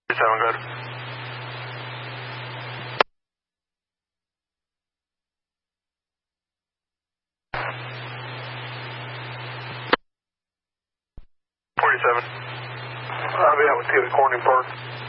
47, good. I'll be out with Taylor Corning Park.